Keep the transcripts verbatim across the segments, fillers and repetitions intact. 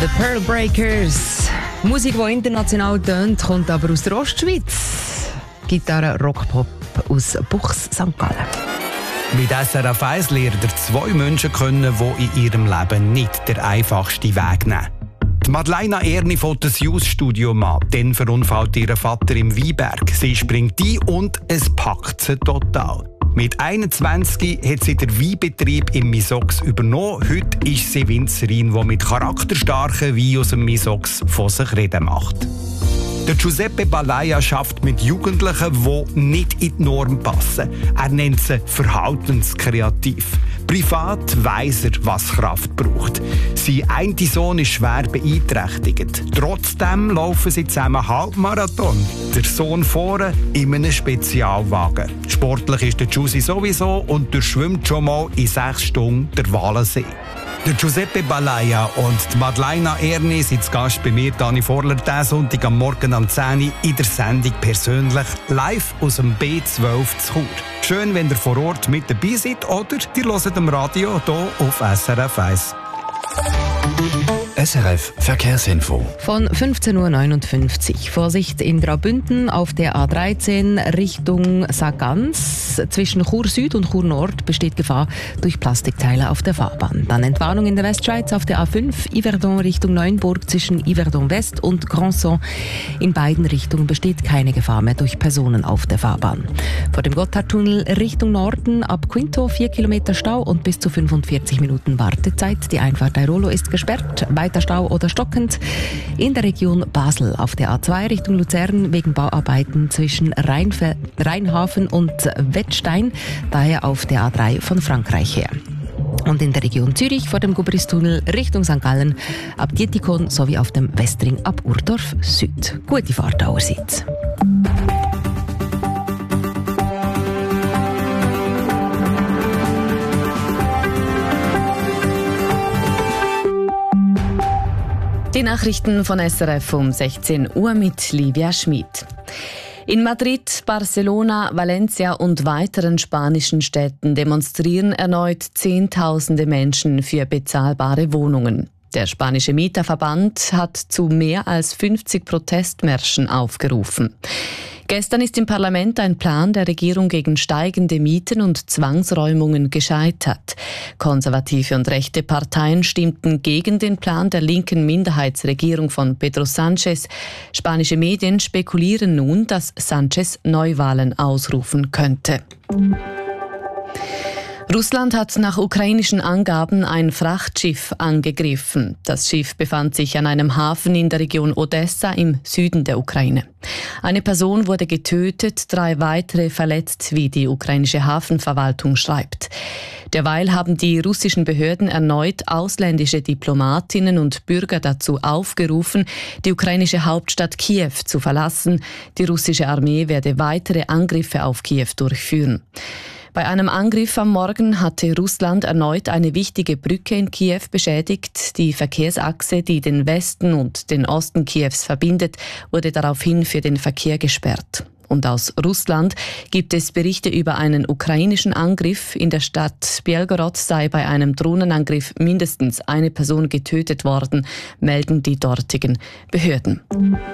The Pearl Breakers. Musik, die international tönt, kommt aber aus der Ostschweiz. Gitarre, Rock-Pop aus Buchs, Sankt Gallen. Mit S R F eins lernt ihr zwei Menschen kennen, die in ihrem Leben nicht den einfachsten Weg nehmen. Die Madeleine Erni fährt das Jus-Studio an. Dann verunfallt ihr Vater im Weinberg. Sie springt ein und es packt sie total. Mit einundzwanzig hat sie den Weinbetrieb im Misox übernommen. Heute ist sie Winzerin, die mit charakterstarken Wein aus dem Misox von sich reden macht. Der Giuseppe Balaya schafft mit Jugendlichen, die nicht in die Norm passen. Er nennt sie verhaltenskreativ. Privat weiss er, was Kraft braucht. Sein einer Sohn ist schwer beeinträchtigt. Trotzdem laufen sie zusammen Halbmarathon. Der Sohn vorne in einem Spezialwagen. Sportlich ist der Giussi sowieso und der schwimmt schon mal in sechs Stunden der Walensee. Der Giuseppe Balaya und die Madeleine Erni sind zu Gast bei mir, Dani Vorler, diesen Sonntag am Morgen am zehn Uhr in der Sendung «Persönlich» live aus dem B zwölf zu Chur. Schön, wenn ihr vor Ort mit dabei seid oder ihr hört am Radio hier auf S R F eins. S R F Verkehrsinfo. Von fünfzehn Uhr neunundfünfzig. Vorsicht in Graubünden auf der A dreizehn Richtung Sargans. Zwischen Chur Süd und Chur Nord besteht Gefahr durch Plastikteile auf der Fahrbahn. Dann Entwarnung in der Westschweiz auf der A fünf Yverdon Richtung Neuenburg zwischen Yverdon West und Grandson. In beiden Richtungen besteht keine Gefahr mehr durch Personen auf der Fahrbahn. Vor dem Gotthardtunnel Richtung Norden ab Quinto vier Kilometer Stau und bis zu fünfundvierzig Minuten Wartezeit. Die Einfahrt Airolo ist gesperrt. Weiter Stau oder stockend. In der Region Basel auf der A zwei Richtung Luzern wegen Bauarbeiten zwischen Rheinfe- Rheinhafen und Wettstein, daher auf der A drei von Frankreich her. Und in der Region Zürich vor dem Gubristunnel Richtung Sankt Gallen ab Dietikon sowie auf dem Westring ab Urdorf Süd. Gute Fahrt allerseits. Die Nachrichten von S R F um sechzehn Uhr mit Livia Schmid. In Madrid, Barcelona, Valencia und weiteren spanischen Städten demonstrieren erneut Zehntausende Menschen für bezahlbare Wohnungen. Der spanische Mieterverband hat zu mehr als fünfzig Protestmärschen aufgerufen. Gestern ist im Parlament ein Plan der Regierung gegen steigende Mieten und Zwangsräumungen gescheitert. Konservative und rechte Parteien stimmten gegen den Plan der linken Minderheitsregierung von Pedro Sánchez. Spanische Medien spekulieren nun, dass Sánchez Neuwahlen ausrufen könnte. Russland hat nach ukrainischen Angaben ein Frachtschiff angegriffen. Das Schiff befand sich an einem Hafen in der Region Odessa im Süden der Ukraine. Eine Person wurde getötet, drei weitere verletzt, wie die ukrainische Hafenverwaltung schreibt. Derweil haben die russischen Behörden erneut ausländische Diplomatinnen und Bürger dazu aufgerufen, die ukrainische Hauptstadt Kiew zu verlassen. Die russische Armee werde weitere Angriffe auf Kiew durchführen. Bei einem Angriff am Morgen hatte Russland erneut eine wichtige Brücke in Kiew beschädigt. Die Verkehrsachse, die den Westen und den Osten Kiews verbindet, wurde daraufhin für den Verkehr gesperrt. Und aus Russland gibt es Berichte über einen ukrainischen Angriff. In der Stadt Belgorod sei bei einem Drohnenangriff mindestens eine Person getötet worden, melden die dortigen Behörden.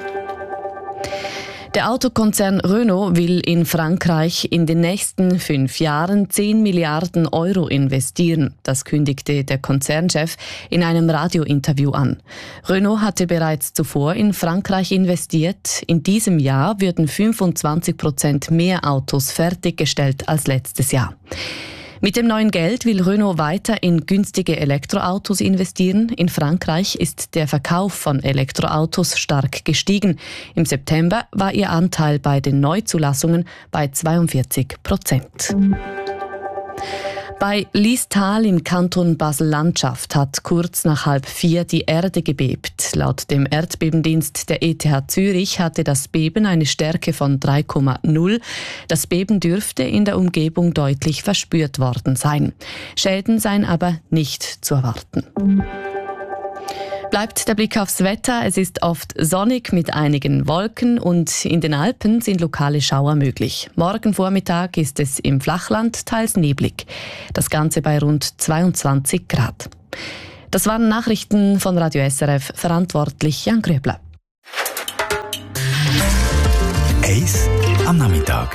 Der Autokonzern Renault will in Frankreich in den nächsten fünf Jahren zehn Milliarden Euro investieren. Das kündigte der Konzernchef in einem Radiointerview an. Renault hatte bereits zuvor in Frankreich investiert. In diesem Jahr würden fünfundzwanzig Prozent mehr Autos fertiggestellt als letztes Jahr. Mit dem neuen Geld will Renault weiter in günstige Elektroautos investieren. In Frankreich ist der Verkauf von Elektroautos stark gestiegen. Im September war ihr Anteil bei den Neuzulassungen bei zweiundvierzig Prozent. Bei Liestal im Kanton Basel-Landschaft hat kurz nach halb vier die Erde gebebt. Laut dem Erdbebendienst der E T H Zürich hatte das Beben eine Stärke von drei Komma null. Das Beben dürfte in der Umgebung deutlich verspürt worden sein. Schäden seien aber nicht zu erwarten. Bleibt der Blick aufs Wetter. Es ist oft sonnig mit einigen Wolken und in den Alpen sind lokale Schauer möglich. Morgen Vormittag ist es im Flachland teils neblig. Das Ganze bei rund zweiundzwanzig Grad. Das waren Nachrichten von Radio S R F, verantwortlich Jan Gröbler. Eis am Nachmittag.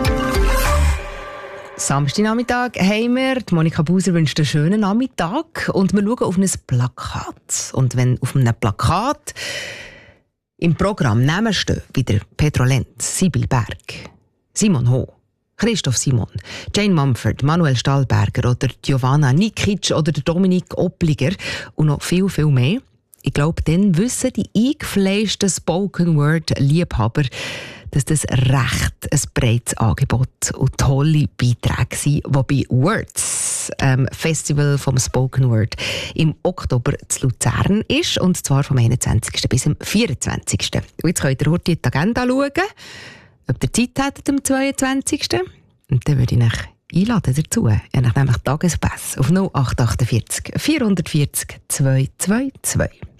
Samstagnachmittag haben wir. Die Monika Buser wünscht einen schönen Nachmittag. Und wir schauen auf ein Plakat. Und wenn auf einem Plakat im Programm Namen stehen, wie der Pedro Lenz, Sibyl Berg, Simon Ho, Christoph Simon, Jane Mumford, Manuel Stahlberger oder Giovanna Nikic oder Dominik Oppliger und noch viel, viel mehr. Ich glaube, dann wissen die eingefleischten Spoken-Word-Liebhaber, dass das recht ein breites Angebot und tolle Beiträge sind, die bei Words, ähm, Festival vom Spoken Word, im Oktober zu Luzern ist, und zwar vom einundzwanzigsten bis zum vierundzwanzigsten Und jetzt könnt ihr heute die Agenda schauen, ob ihr Zeit habt am zweiundzwanzigsten Und dann würde ich euch einladen dazu. Ich habe nämlich Tagespass auf null acht acht vier, vier vier null zwei zwei zwei.